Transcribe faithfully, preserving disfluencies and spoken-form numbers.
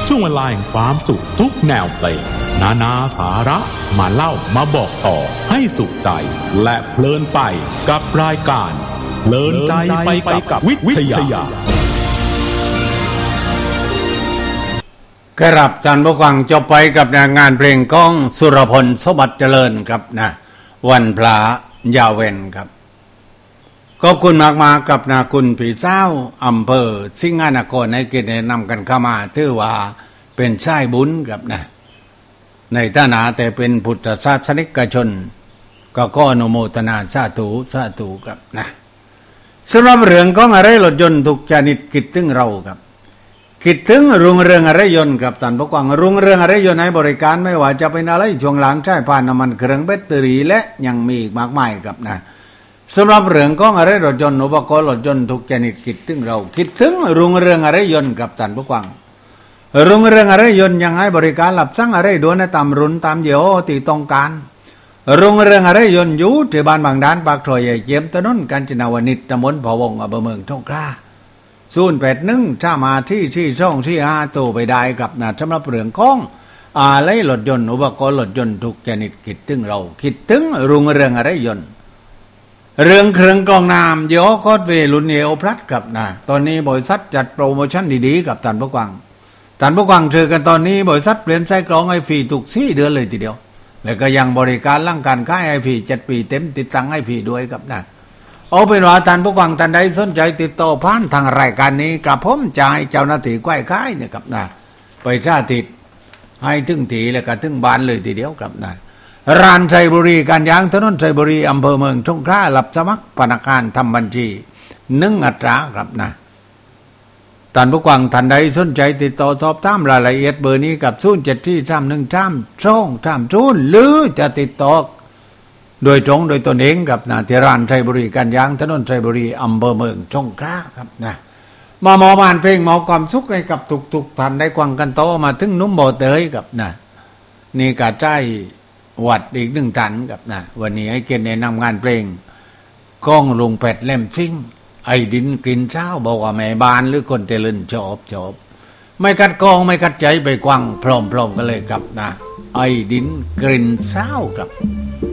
ช่วงเวลาแห่งความสุขทุกแนวเพลงนานาสาระมาเล่ามาบอกต่อให้สุขใจและเพลินไปกับรายการเพลินใจไปกับวิทยากราบท่านผู้ฟังจบไปกับงานเพลงก้องสุรพลสมบัติเจริญครับนะวันพระยาเวนครับขอบคุณมากมากับนาคุณผีเศร้าอำเภอสิงหนครให้เกียรติแนะนำกันเข้ามาถือว่าเป็นชายบุญครับนะในฐานะแต่เป็นพุทธศาสนิกชนก็ขออนุโมทนาสาธุสาธุครับนะสำหรับเรื่องของอะไรรถยนต์ทุกชนิดคิดถึงเราครับคิดถึงรุ่งเรืองอะไรยนต์ครับท่านผู้ฟังรุ่งเรืองอะไรยนต์ให้บริการไม่ว่าจะเป็นอะไรช่วงหลังใช้ผ่านน้ำมันเครื่องแบตเตอรี่และยังมีอีกมากมายครับนะสำหรับเรื่องของอะไรรถยนต์อุปกรณ์รถยนต์ทุกชนิดคิดถึงเราคิดถึงรุ่งเรืองอะไรยนต์ครับท่านผู้ฟังรุ่งเรืองอะไรยนต์ยังให้บริการรับสั่งอะไรด่วนตามรุ่นตามยี่ห้อที่ต้องการรุ่งเรืองอะไรยนต์อยู่ที่บ้านบางด้านปากซอยใหญ่เจียมถนนกาญจนาวนิชตำบลพะวงอำเภอเมืองสงขลาศูนย์แปดหนึ่งถ้ามาที่ที่ช่องที่ห้าโตไปได้ครับนะสำหรับเรื่องของอะไรรถยนต์อุปกรณ์รถยนต์ทุกชนิดคิดถึงเราคิดถึงรุ่งเรืองอะไรยนต์เรื่องเครื่องกรองน้ำยี่ห้อคอสเวรุ่นเอโอพลัสครับนะตอนนี้บริษัทจัดโปรโมชั่นดีๆกับท่านผู้ฟังท่านผู้ฟังเจอกันตอนนี้บริษัทเปลี่ยนไส้กรองไอฟรีทุกสี่เดือนเลยทีเดียวแล้วก็ยังบริการร่างการค่ายไอฟรีเจ็ดปีเต็มติดตั้งไอฟรีด้วยครับนะเอาเป็นว่าท่านผู้ฟังท่านใดสนใจติดต่อผ่านทางรายการนี้กับผมจะให้เจ้าหน้าที่ก้อยค่ายเนี่ยครับนะไปชาติดให้ถึงทีแล้วก็ถึงบ้านเลยทีเดียวครับนะร้านไชบุรีการยางถนนไชบุรีอำเภอเมืองสงขลารับสมัครพนักงานทำบัญชีหนึ่งอัตราครับนะท่านผู้ฟังท่านใดสนใจติดต่อสอบถามรายละเอียดเบอร์นี้กับศูนย์ เจ็ด สี่ สาม หนึ่ง สาม สอง สาม ศูนย์หรือจะติดต่อโดยตรงโดยตนเองครับนะที่ร้านไชบุรีการยางถนนไชบุรีอำเภอเมืองสงขลาครับนะมาหมอบานเพลงหมอความสุขให้กับทุกๆท่านได้ฟังกันโตมาถึงนุ่มโบเตยครับนะนี่กะใจวัดอีกหนึ่งท่านครับนะวันนี้ให้เกียรติแนะนำงานเพลงก้องลุงแปดเล่มซิ่งไอ้ดินกลิ่นเช้าบอกว่าแม่บ้านหรือคนเตลินชอบชอบไม่กัดกองไม่กัดใจไปกว้างพร้อมๆกันเลยครับนะไอ้ดินกลิ่นเช้าครับ